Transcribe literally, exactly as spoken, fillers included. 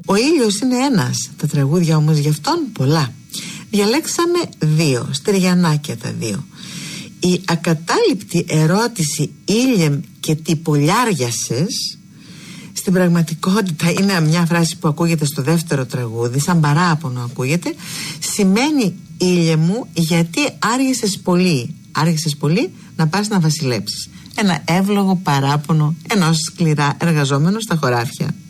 Ο ήλιος είναι ένας, τα τραγούδια όμως γι' αυτόν πολλά. Διαλέξαμε δύο, στεριανάκια τα δύο. Η ακατάληπτη ερώτηση «Ήλιεμ και τι πολιάριασες» στην πραγματικότητα είναι μια φράση που ακούγεται στο δεύτερο τραγούδι, σαν παράπονο ακούγεται. Σημαίνει «Ήλιε μου, γιατί άργησες πολύ, άργησες πολύ να πας να βασιλέψεις». Ένα εύλογο παράπονο ενός σκληρά εργαζόμενου στα χωράφια.